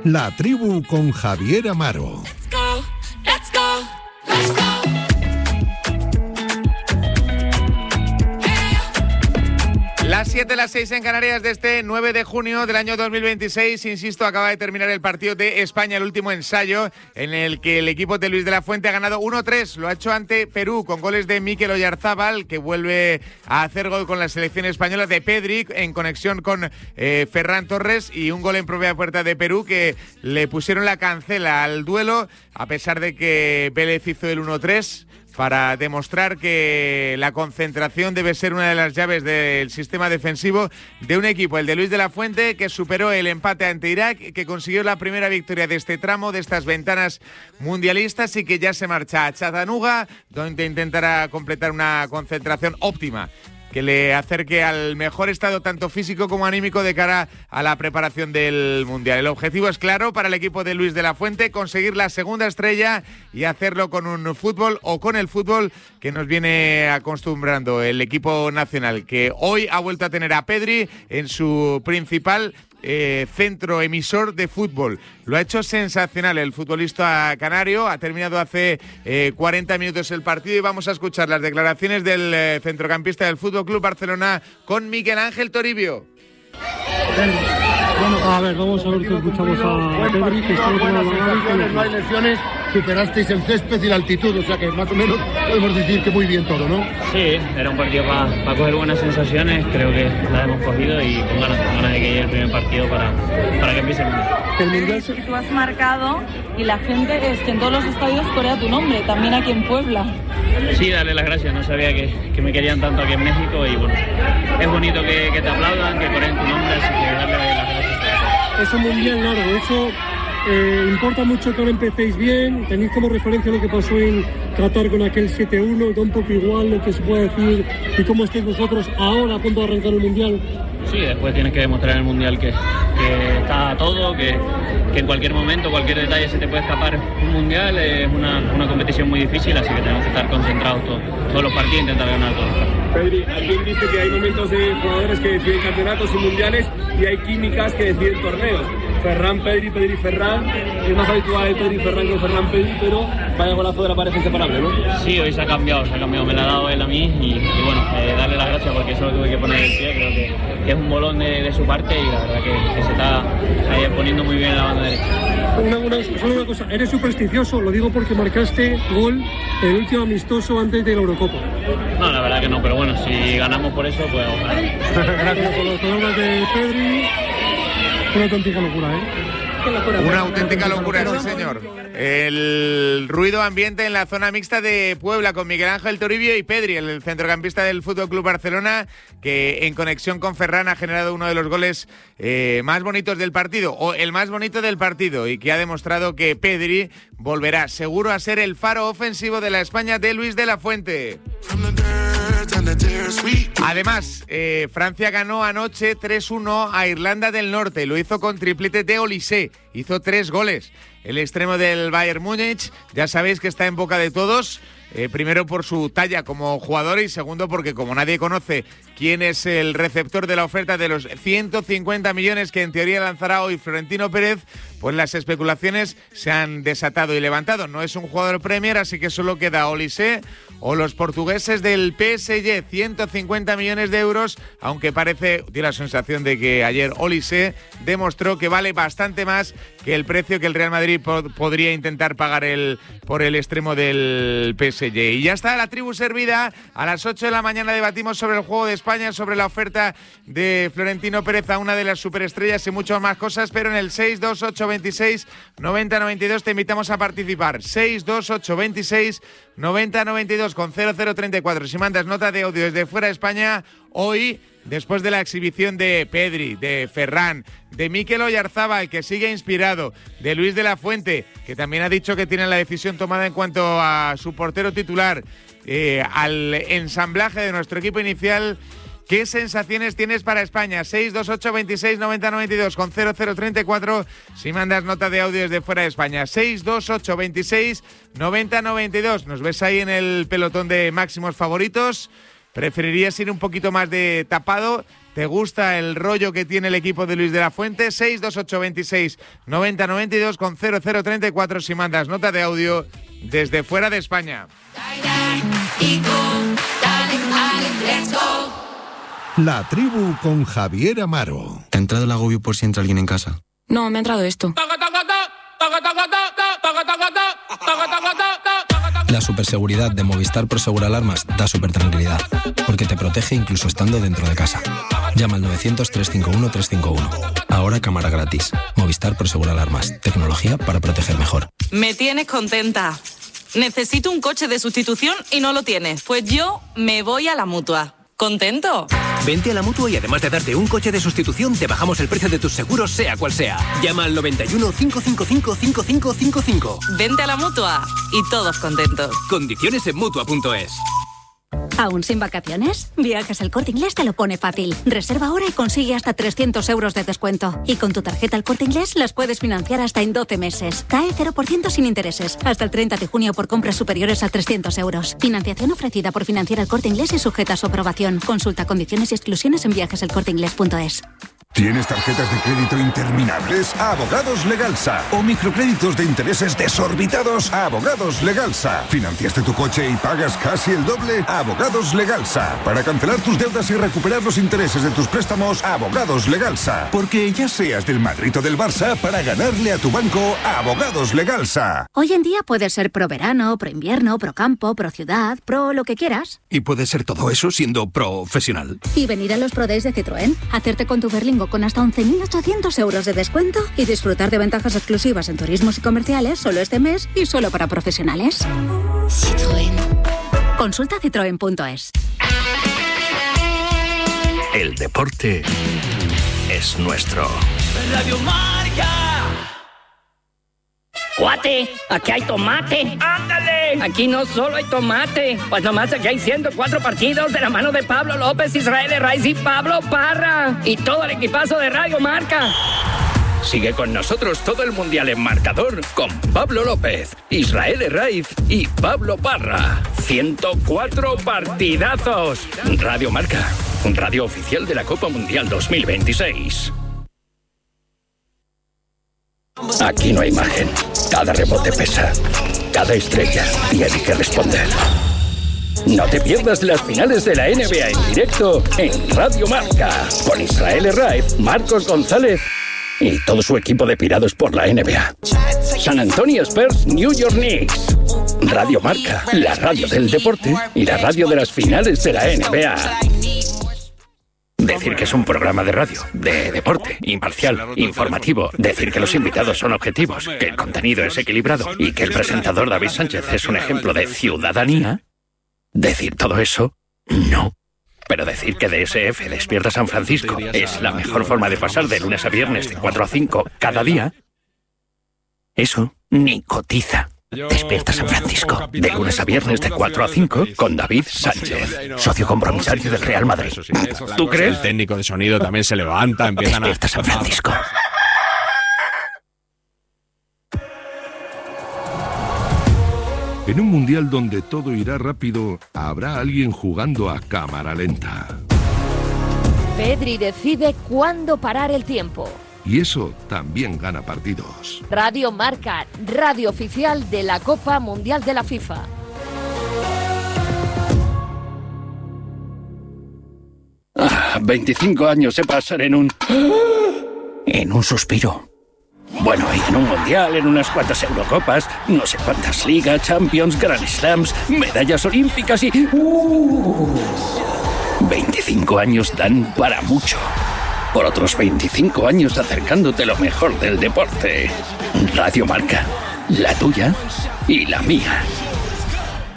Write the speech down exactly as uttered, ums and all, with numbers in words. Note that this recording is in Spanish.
La Tribu con Javier Amaro. Let's go, let's go, let's go. Las siete, las seis en Canarias de este nueve de junio del año dos mil veintiséis. Insisto, acaba de terminar el partido de España, el último ensayo, en el que el equipo de Luis de la Fuente ha ganado uno tres. Lo ha hecho ante Perú con goles de Mikel Oyarzábal, que vuelve a hacer gol con la selección española, de Pedri en conexión con eh, Ferran Torres, y un gol en propia puerta de Perú que le pusieron la cancela al duelo, a pesar de que Vélez hizo el uno tres. Para demostrar que la concentración debe ser una de las llaves del sistema defensivo de un equipo, el de Luis de la Fuente, que superó el empate ante Irak, que consiguió la primera victoria de este tramo, de estas ventanas mundialistas, y que ya se marcha a Chattanooga, donde intentará completar una concentración óptima que le acerque al mejor estado tanto físico como anímico de cara a la preparación del Mundial. El objetivo es claro para el equipo de Luis de la Fuente: conseguir la segunda estrella y hacerlo con un fútbol, o con el fútbol que nos viene acostumbrando el equipo nacional, que hoy ha vuelto a tener a Pedri en su principal Eh, centro emisor de fútbol. Lo ha hecho sensacional el futbolista canario. Ha terminado hace eh, cuarenta minutos el partido, y vamos a escuchar las declaraciones del eh, centrocampista del Fútbol Club Barcelona con Miguel Ángel Toribio. Bueno, a ver, vamos a ver si escuchamos a Pedri, que está con la no hay lesiones, superasteis el césped y la altitud, o sea que más o menos podemos decir que muy bien todo, ¿no? Sí, era un partido para pa coger buenas sensaciones, creo que las hemos cogido, y con ganas, con ganas de que llegue el primer partido para, para que empiece el Mundial. El Mundial se... Tú has marcado, y la gente es que en todos los estadios corea tu nombre, también aquí en Puebla. Sí, darle las gracias, no sabía que, que me querían tanto aquí en México, y bueno, es bonito que, que te aplaudan, que coreen tu nombre, así que darle las gracias. Es un mundial largo, eso eh, importa mucho que ahora empecéis bien. Tenéis como referencia lo que pasó en Qatar con aquel siete uno, da un poco igual lo que se puede decir y cómo estáis vosotros ahora a punto de arrancar el mundial. Sí, después tienes que demostrar en el mundial que, que está todo, que, que en cualquier momento, cualquier detalle se te puede escapar. Un mundial es una, una competición muy difícil, así que tenemos que estar concentrados todo, todos los partidos e intentar ganar todos. Pedri, alguien dice que hay momentos de jugadores que deciden campeonatos y mundiales, y hay químicas que deciden torneos. Ferran, Pedri, Pedri, Ferran. Es más habitual el Pedri, Ferran que Ferran, Pedri, pero vaya golazo de la pareja inseparable, ¿no? Sí, hoy se ha cambiado, se ha cambiado. Me la ha dado él a mí, y, y bueno, eh, darle las gracias, porque eso lo tuve que poner en el pie. Creo que, que es un bolón de, de su parte, y la verdad que, que se está eh, poniendo muy bien en la banda derecha. Una, una, solo una cosa, eres supersticioso, lo digo porque marcaste gol el último amistoso antes de la Eurocopa. No, la verdad que no, pero bueno, si ganamos por eso, pues ojalá. Gracias por los palabras de Pedri. Una auténtica locura, ¿eh? Una auténtica locura, sí, señor. El ruido ambiente en la zona mixta de Puebla con Miguel Ángel Toribio y Pedri, el centrocampista del Fútbol Club Barcelona, que en conexión con Ferran ha generado uno de los goles eh, más bonitos del partido, o el más bonito del partido, y que ha demostrado que Pedri volverá seguro a ser el faro ofensivo de la España de Luis de la Fuente. Además, eh, Francia ganó anoche tres uno a Irlanda del Norte. Lo hizo con triplete de Olise. Hizo tres goles. El extremo del Bayern Múnich, ya sabéis que está en boca de todos. Eh, primero por su talla como jugador, y segundo porque, como nadie conoce quién es el receptor de la oferta de los ciento cincuenta millones que en teoría lanzará hoy Florentino Pérez, pues las especulaciones se han desatado y levantado. No es un jugador Premier, así que solo queda Olise o los portugueses del P S G, ciento cincuenta millones de euros, aunque parece, tiene la sensación de que ayer Olise demostró que vale bastante más que el precio que el Real Madrid pod- podría intentar pagar el, por el extremo del P S G. Y ya está la tribu servida. A las ocho de la mañana debatimos sobre el juego de España, sobre la oferta de Florentino Pérez a una de las superestrellas y muchas más cosas, pero en el seis dos ocho veintiséis noventa noventa y dos te invitamos a participar. seis dos ocho veintiséis noventa noventa y dos con cero cero treinta y cuatro. Si mandas nota de audio desde fuera de España, hoy, después de la exhibición de Pedri, de Ferran, de Mikel Oyarzábal, que sigue inspirado, de Luis de la Fuente, que también ha dicho que tiene la decisión tomada en cuanto a su portero titular, eh, al ensamblaje de nuestro equipo inicial, ¿qué sensaciones tienes para España? seis dos ocho veintiséis noventa noventa y dos con cero cero treinta y cuatro si mandas nota de audio desde fuera de España. seis dos ocho veintiséis noventa noventa y dos. ¿Nos ves ahí en el pelotón de máximos favoritos? ¿Preferirías ir un poquito más de tapado? ¿Te gusta el rollo que tiene el equipo de Luis de la Fuente? seis dos ocho veintiséis noventa noventa y dos con cero cero treinta y cuatro si mandas nota de audio desde fuera de España. La tribu con Javier Amaro. ¿Te ha entrado el agobio por si entra alguien en casa? No, me ha entrado esto. La superseguridad de Movistar Prosegur Alarmas da súper tranquilidad, porque te protege incluso estando dentro de casa. Llama al novecientos, trescientos cincuenta y uno, trescientos cincuenta y uno. Ahora cámara gratis. Movistar Prosegur Alarmas. Tecnología para proteger mejor. Me tienes contenta. Necesito un coche de sustitución y no lo tienes. Pues yo me voy a la Mutua. ¿Contento? Vente a la Mutua y además de darte un coche de sustitución, te bajamos el precio de tus seguros, sea cual sea. Llama al noventa y uno, cinco cinco cinco, cinco cinco cinco cinco. Vente a la Mutua y todos contentos. Condiciones en Mutua punto es. ¿Aún sin vacaciones? Viajes El Corte Inglés te lo pone fácil. Reserva ahora y consigue hasta trescientos euros de descuento. Y con tu tarjeta El Corte Inglés las puedes financiar hasta en doce meses. C A E cero por ciento sin intereses. Hasta el treinta de junio por compras superiores a trescientos euros. Financiación ofrecida por Financiera El Corte Inglés y sujeta a su aprobación. Consulta condiciones y exclusiones en viajes el corte inglés punto es. ¿Tienes tarjetas de crédito interminables? Abogados Legalsa. ¿O microcréditos de intereses desorbitados? Abogados Legalsa. ¿Financiaste tu coche y pagas casi el doble? Abogados Legalsa. Para cancelar tus deudas y recuperar los intereses de tus préstamos, Abogados Legalsa. Porque ya seas del Madrid o del Barça, para ganarle a tu banco, Abogados Legalsa. Hoy en día puedes ser pro verano, pro invierno, pro campo, pro ciudad, pro lo que quieras. Y puede ser todo eso siendo profesional. Y venir a los Pro Days de Citroën, hacerte con tu Berlingo con hasta once mil ochocientos euros de descuento y disfrutar de ventajas exclusivas en turismos y comerciales solo este mes y solo para profesionales. Citroën. Consulta citroen punto es. El deporte es nuestro. Radio Marca. ¡Cuate! ¡Aquí hay tomate! ¡Ándale! Aquí no solo hay tomate, pues nomás aquí hay ciento cuatro partidos de la mano de Pablo López, Israel Herraiz y Pablo Parra. Y todo el equipazo de Radio Marca. Sigue con nosotros todo el Mundial en marcador con Pablo López, Israel Herraiz y Pablo Parra. ciento cuatro partidazos. Radio Marca, radio oficial de la Copa Mundial dos mil veintiséis. Aquí no hay margen. Cada rebote pesa. Cada estrella tiene que responder. No te pierdas las finales de la N B A en directo en Radio Marca. Con Israel Herraiz, Marcos González y todo su equipo de pirados por la N B A. San Antonio Spurs, New York Knicks. Radio Marca, la radio del deporte y la radio de las finales de la N B A. Decir que es un programa de radio, de deporte, imparcial, informativo. Decir que los invitados son objetivos, que el contenido es equilibrado y que el presentador David Sánchez es un ejemplo de ciudadanía. Decir todo eso, no. Pero decir que D S F Despierta San Francisco es la mejor forma de pasar de lunes a viernes de cuatro a cinco cada día, eso ni cotiza. Despierta San Francisco, de lunes a viernes de cuatro a cinco con David Sánchez, socio compromisario del Real Madrid. ¿Tú crees? El técnico de sonido también se levanta, empiezan a... Despierta San Francisco. En un mundial donde todo irá rápido, habrá alguien jugando a cámara lenta. Pedri decide cuándo parar el tiempo. Y eso también gana partidos. Radio Marca, radio oficial de la Copa Mundial de la FIFA. Ah, veinticinco años se pasan en un... en un suspiro. Bueno, y en un mundial, en unas cuantas Eurocopas, no sé cuántas ligas, Champions, Grand Slams, medallas olímpicas y... Uh, veinticinco años dan para mucho. Por otros veinticinco años acercándote lo mejor del deporte. Radio Marca, la tuya y la mía.